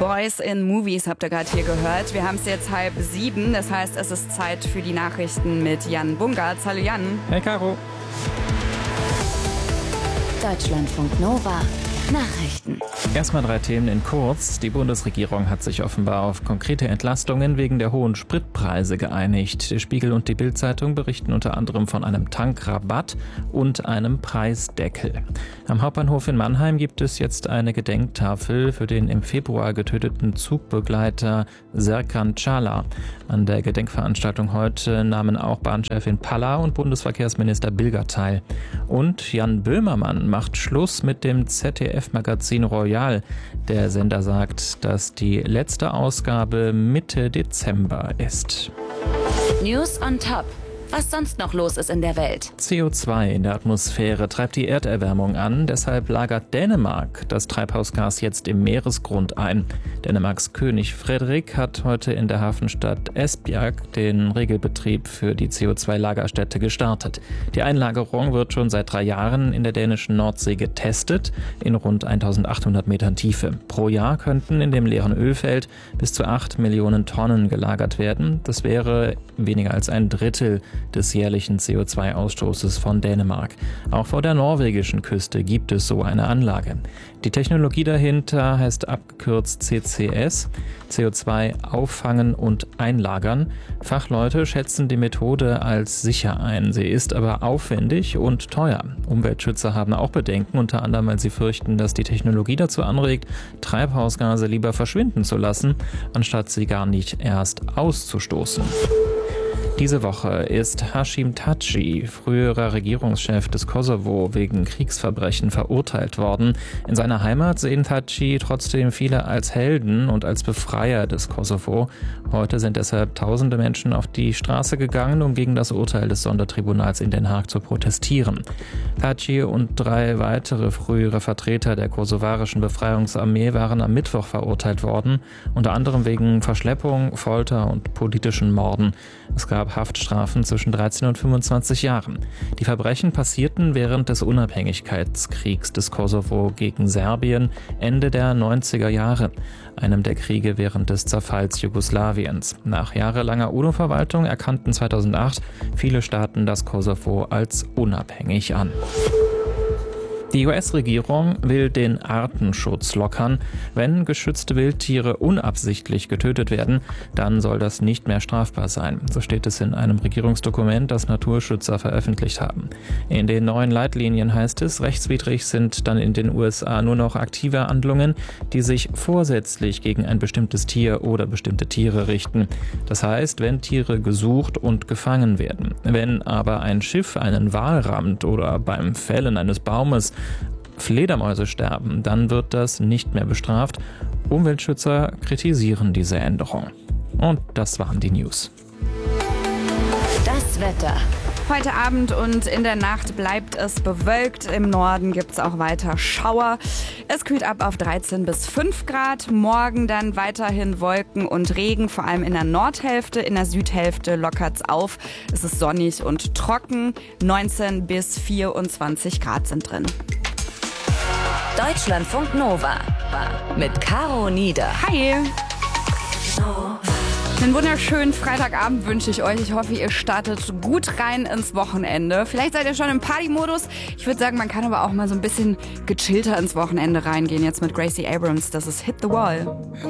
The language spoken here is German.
Boys in Movies habt ihr gerade hier gehört. Wir haben es jetzt 6:30, das heißt, es ist Zeit für die Nachrichten mit Jan Bungartz. Hallo Jan. Hey Caro. Deutschlandfunk Nova. Nachrichten. Erstmal 3 Themen in kurz. Die Bundesregierung hat sich offenbar auf konkrete Entlastungen wegen der hohen Spritpreise geeinigt. Der Spiegel und die Bild-Zeitung berichten unter anderem von einem Tankrabatt und einem Preisdeckel. Am Hauptbahnhof in Mannheim gibt es jetzt eine Gedenktafel für den im Februar getöteten Zugbegleiter Serkan Çağlar. An der Gedenkveranstaltung heute nahmen auch Bahnchefin Palla und Bundesverkehrsminister Bilger teil. Und Jan Böhmermann macht Schluss mit dem ZDF-Magazin Royal. Der Sender sagt, dass die letzte Ausgabe Mitte Dezember ist. News on Top. Was sonst noch los ist in der Welt. CO2 in der Atmosphäre treibt die Erderwärmung an. Deshalb lagert Dänemark das Treibhausgas jetzt im Meeresgrund ein. Dänemarks König Frederik hat heute in der Hafenstadt Esbjerg den Regelbetrieb für die CO2-Lagerstätte gestartet. Die Einlagerung wird schon seit 3 Jahren in der dänischen Nordsee getestet, in rund 1800 Metern Tiefe. Pro Jahr könnten in dem leeren Ölfeld bis zu 8 Millionen Tonnen gelagert werden. Das wäre weniger als ein Drittel des jährlichen CO2-Ausstoßes von Dänemark. Auch vor der norwegischen Küste gibt es so eine Anlage. Die Technologie dahinter heißt abgekürzt CCS, CO2 auffangen und einlagern. Fachleute schätzen die Methode als sicher ein. Sie ist aber aufwendig und teuer. Umweltschützer haben auch Bedenken, unter anderem, weil sie fürchten, dass die Technologie dazu anregt, Treibhausgase lieber verschwinden zu lassen, anstatt sie gar nicht erst auszustoßen. Diese Woche ist Hashim Thaçi, früherer Regierungschef des Kosovo, wegen Kriegsverbrechen verurteilt worden. In seiner Heimat sehen Thaçi trotzdem viele als Helden und als Befreier des Kosovo. Heute sind deshalb tausende Menschen auf die Straße gegangen, um gegen das Urteil des Sondertribunals in Den Haag zu protestieren. Thaçi und 3 weitere frühere Vertreter der kosovarischen Befreiungsarmee waren am Mittwoch verurteilt worden, unter anderem wegen Verschleppung, Folter und politischen Morden. Es gab Haftstrafen zwischen 13 und 25 Jahren. Die Verbrechen passierten während des Unabhängigkeitskriegs des Kosovo gegen Serbien Ende der 90er Jahre, einem der Kriege während des Zerfalls Jugoslawiens. Nach jahrelanger UNO-Verwaltung erkannten 2008 viele Staaten das Kosovo als unabhängig an. Die US-Regierung will den Artenschutz lockern. Wenn geschützte Wildtiere unabsichtlich getötet werden, dann soll das nicht mehr strafbar sein. So steht es in einem Regierungsdokument, das Naturschützer veröffentlicht haben. In den neuen Leitlinien heißt es, rechtswidrig sind dann in den USA nur noch aktive Handlungen, die sich vorsätzlich gegen ein bestimmtes Tier oder bestimmte Tiere richten. Das heißt, wenn Tiere gesucht und gefangen werden. Wenn aber ein Schiff einen Wal rammt oder beim Fällen eines Baumes Fledermäuse sterben, dann wird das nicht mehr bestraft. Umweltschützer kritisieren diese Änderung. Und das waren die News. Das Wetter. Heute Abend und in der Nacht bleibt es bewölkt. Im Norden gibt es auch weiter Schauer. Es kühlt ab auf 13 bis 5 Grad. Morgen dann weiterhin Wolken und Regen, vor allem in der Nordhälfte. In der Südhälfte lockert es auf. Es ist sonnig und trocken. 19 bis 24 Grad sind drin. Deutschlandfunk Nova mit Caro Nieder. Hi! Einen wunderschönen Freitagabend wünsche ich euch. Ich hoffe, ihr startet gut rein ins Wochenende. Vielleicht seid ihr schon im Partymodus. Ich würde sagen, man kann aber auch mal so ein bisschen gechillter ins Wochenende reingehen. Jetzt mit Gracie Abrams. Das ist Hit the Wall.